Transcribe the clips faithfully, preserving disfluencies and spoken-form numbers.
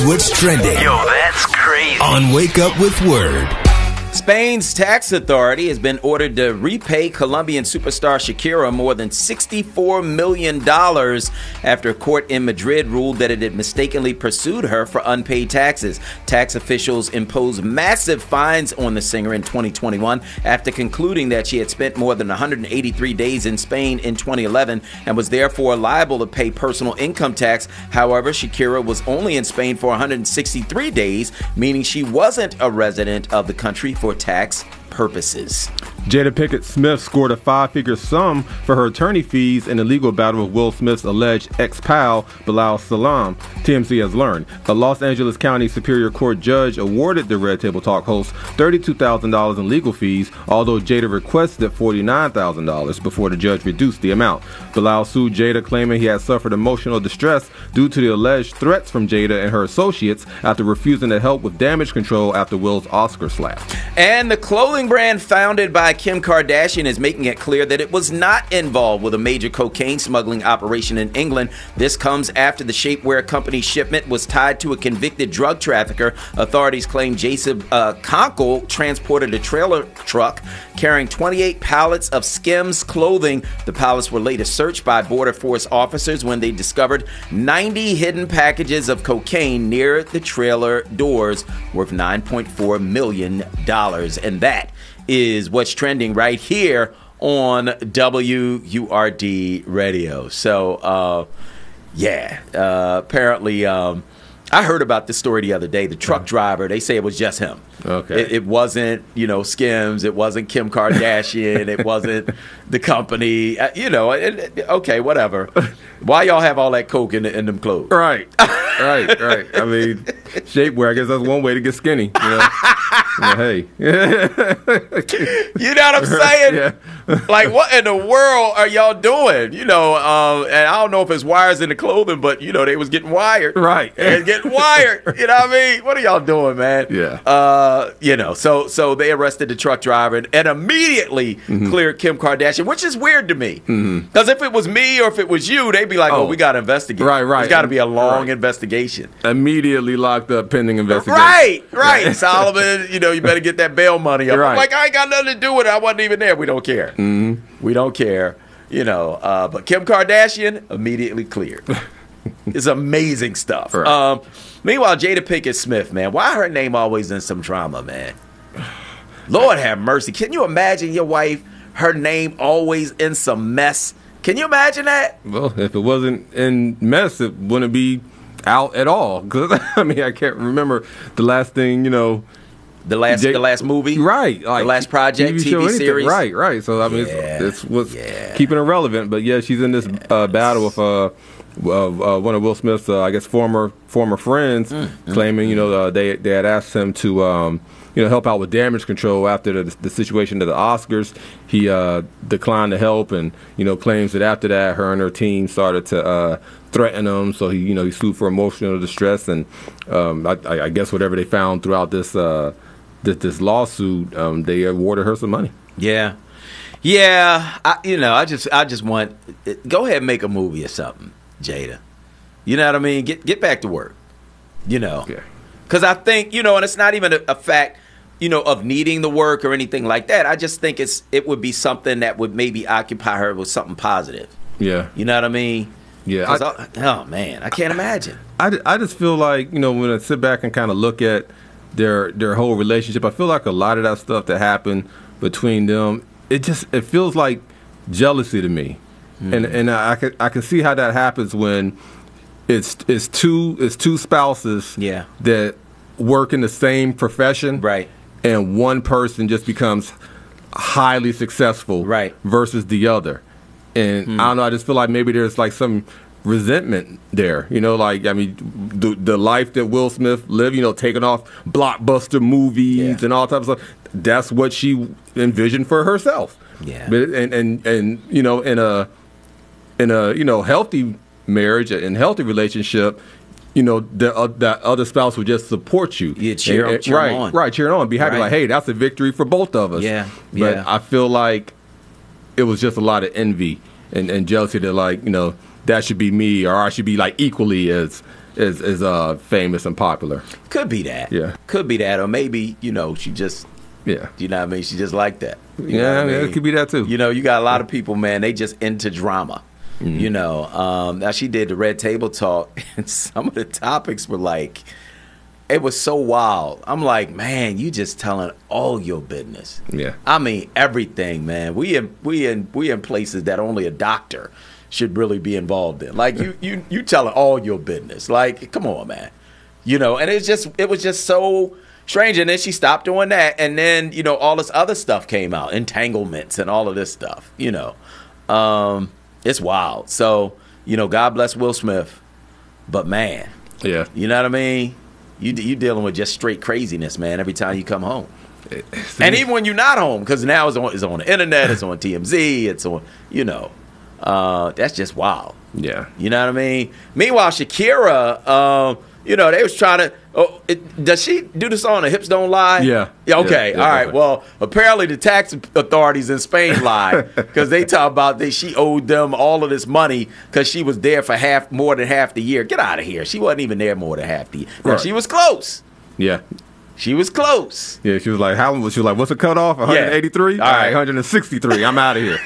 what's trending. Yo, that's crazy. On Wake Up with Word. Spain's tax authority has been ordered to repay Colombian superstar Shakira more than sixty-four million dollars after a court in Madrid ruled that it had mistakenly pursued her for unpaid taxes. Tax officials imposed massive fines on the singer in twenty twenty-one after concluding that she had spent more than one hundred eighty-three days in Spain in twenty eleven and was therefore liable to pay personal income tax. However, Shakira was only in Spain for one hundred sixty-three days, meaning she wasn't a resident of the country for tax purposes. Jada Pinkett Smith scored a five-figure sum for her attorney fees in the legal battle with Will Smith's alleged ex-pal, Bilal Salam, T M Z has learned. A Los Angeles County Superior Court judge awarded the Red Table Talk host thirty-two thousand dollars in legal fees, although Jada requested forty-nine thousand dollars before the judge reduced the amount. Bilal sued Jada, claiming he had suffered emotional distress due to the alleged threats from Jada and her associates after refusing to help with damage control after Will's Oscar slap. And the clothing brand founded by Kim Kardashian is making it clear that it was not involved with a major cocaine smuggling operation in England. This comes after the shapewear company's shipment was tied to a convicted drug trafficker. Authorities claim Jason uh, Conkle transported a trailer truck carrying twenty-eight pallets of Skims clothing. The pallets were later searched by Border Force officers when they discovered ninety hidden packages of cocaine near the trailer doors worth nine point four million dollars. And that is what's trending right here on W U R D Radio. So, uh, yeah, uh, apparently, um, I heard about this story the other day. The truck driver, they say it was just him. Okay. It, it wasn't, you know, Skims. It wasn't Kim Kardashian. It wasn't the company. Uh, you know, it, it, okay, whatever. Why y'all have all that coke in, the, in them clothes? Right, right, right. I mean, shapewear, I guess that's one way to get skinny. You know? Yeah, hey. You know what I'm saying? Yeah. Like, what in the world are y'all doing? You know, um, and I don't know if it's wires in the clothing, but, you know, they was getting wired. Right. And getting wired. You know what I mean? What are y'all doing, man? Yeah. Uh, you know, so so they arrested the truck driver and, and immediately mm-hmm. cleared Kim Kardashian, which is weird to me. Because mm-hmm. if it was me or if it was you, they'd be like, oh, oh we got to investigate. Right, right. There's got to be a long right. investigation. Immediately locked up pending investigation. Right, right. Solomon, you know, you better get that bail money up. Right. I'm like, I ain't got nothing to do with it. I wasn't even there. We don't care. Mm-hmm. We don't care. You know, uh, but Kim Kardashian, immediately cleared. It's amazing stuff. Right. Um, meanwhile, Jada Pinkett Smith, man, why her name always in some drama, man? Lord have mercy. Can you imagine your wife, her name always in some mess? Can you imagine that? Well, if it wasn't in mess, it wouldn't be out at all. Because, I mean, I can't remember the last thing, you know. The last J- the last movie? Right. Like, the last project, T V, T V series? Right, right. So, I mean, yeah. it's, it's what's yeah. keeping it relevant. But, yeah, she's in this uh, battle with uh, uh, uh, one of Will Smith's, uh, I guess, former former friends, mm-hmm. claiming, you know, uh, they, they had asked him to, um, you know, help out with damage control after the, the situation at the Oscars. He uh, declined to help and, you know, claims that after that, her and her team started to uh, threaten him. So, he, you know, he sued for emotional distress. And um, I, I guess whatever they found throughout this uh, this, this lawsuit, um, they awarded her some money. Yeah. Yeah. I, you know, I just I just want, go ahead and make a movie or something, Jada. You know what I mean? Get, get back to work, you know. Yeah. Because I think, you know, and it's not even a, a fact, you know, of needing the work or anything like that. I just think it's it would be something that would maybe occupy her with something positive. Yeah. You know what I mean? Yeah. I, oh, man, I can't imagine. I, I just feel like, you know, when I sit back and kind of look at their their whole relationship, I feel like a lot of that stuff that happened between them, it just it feels like jealousy to me. Mm. And and I, I can I can see how that happens when it's it's two it's two spouses yeah. that work in the same profession, right? And one person just becomes highly successful, right, versus the other. And mm. I don't know, I just feel like maybe there's like some resentment there, you know, like, I mean, the the life that Will Smith lived, you know, taking off blockbuster movies yeah. and all types of stuff, that's what she envisioned for herself. Yeah. But, and, and, and, you know, in a, in a, you know, healthy marriage and healthy relationship, you know, the, uh, that other spouse would just support you. Yeah, cheer, and, cheer right, on. Right, cheer on. Be happy, right. like, hey, that's a victory for both of us. Yeah, But yeah. I feel like it was just a lot of envy and, and jealousy that, like, you know, that should be me, or I should be like equally as is is uh famous and popular. Could be that. Yeah. Could be that, or maybe you know she just. Yeah. You know what I mean? She just like that. You yeah, know what I yeah, mean? it could be that too. You know, you got a lot of people, man. They just into drama. Mm-hmm. You know, um, now she did the Red Table Talk, and some of the topics were like, it was so wild. I'm like, man, you just telling all your business. Yeah. I mean, everything, man. We in we in we in places that only a doctor should really be involved in. Like you you you telling all your business. Like, come on, man. You know, and it's just it was just so strange. And then she stopped doing that, and then you know all this other stuff came out, entanglements and all of this stuff. You know. Um, It's wild. So, you know, God bless Will Smith. But, man, yeah, you know what I mean? You you dealing with just straight craziness, man, every time you come home. And even when you're not home, because now it's on, it's on the internet, it's on T M Z, it's on, you know. Uh, that's just wild. Yeah. You know what I mean? Meanwhile, Shakira, um, you know, they was trying to, oh, it, does she do the song, The Hips Don't Lie? Yeah. Yeah, okay, Yeah, yeah, all right. okay. Well, apparently the tax authorities in Spain lied because they talk about that she owed them all of this money because she was there for half, more than half the year. Get out of here. She wasn't even there more than half the year. Now, Right. she was close. Yeah. She was close. Yeah, she was like, how was she was like, what's the cutoff? one eighty-three? Yeah. All All right, right. one sixty-three. I'm out of here.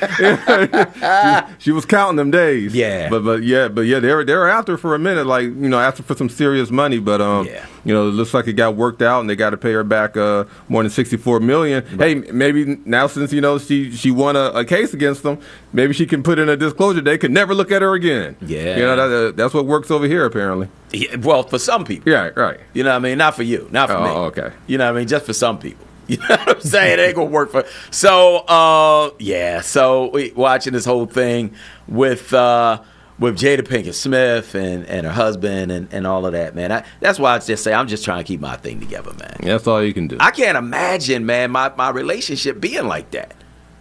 she, she was counting them days. Yeah. But but yeah, but yeah, they were they were after for a minute, like, you know, asking for some serious money. But um Yeah. you know, it looks like it got worked out and they got to pay her back uh more than sixty-four million. Hey, maybe now since you know she she won a, a case against them, maybe she can put in a disclosure they could never look at her again. Yeah. You know, that, uh, that's what works over here apparently. Yeah, well, for some people. Yeah, right. You know what I mean? Not for you. Not for Oh, me. okay. You know what I mean? Just for some people. You know what I'm saying? It ain't going to work for. So, uh, yeah. So, we watching this whole thing with uh, with Jada Pinkett Smith and, and her husband and, and all of that, man. I, that's why I just say I'm just trying to keep my thing together, man. That's all you can do. I can't imagine, man, my, my relationship being like that.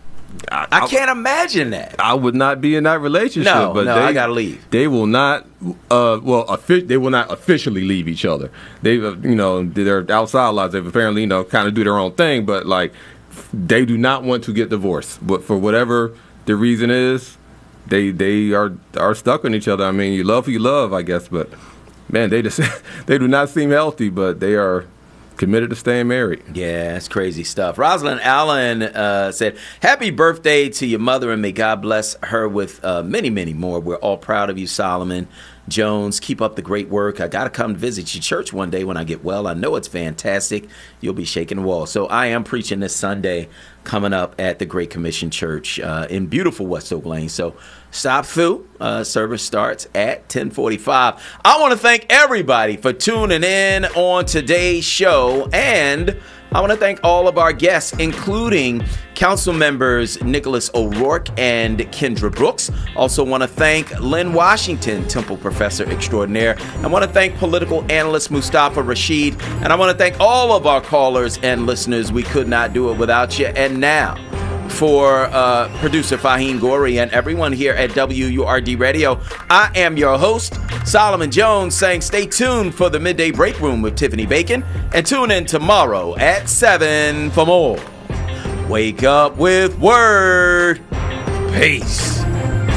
I, I can't imagine that. I would not be in that relationship. No, but no, they, I gotta leave. They will not. Uh, well, offi- they will not officially leave each other. They, uh, you know, they're outside lives. They've apparently, you know, kind of do their own thing. But like, they do not want to get divorced. But for whatever the reason is, they they are are stuck on each other. I mean, you love who you love, I guess. But man, they just they do not seem healthy. But they are committed to staying married. Yeah, that's crazy stuff. Rosalind Allen uh, said, happy birthday to your mother, and may God bless her with uh, many, many more. We're all proud of you, Solomon Jones. Keep up the great work. I got to come visit your church one day when I get well. I know it's fantastic. You'll be shaking the wall. So I am preaching this Sunday coming up at the Great Commission Church uh, in beautiful West Oak Lane. So stop through. Uh, service starts at ten forty-five. I want to thank everybody for tuning in on today's show, and I want to thank all of our guests, including council members Nicholas O'Rourke and Kendra Brooks. Also want to thank Lynn Washington, Temple Professor Extraordinaire. I want to thank political analyst Mustafa Rashid, and I want to thank all of our callers and listeners. We could not do it without you. And now, for uh, producer Fahim Gori and everyone here at W U R D Radio, I am your host, Solomon Jones, saying stay tuned for the Midday Break Room with Tiffany Bacon, and tune in tomorrow at seven for more. Wake up with Word. Peace.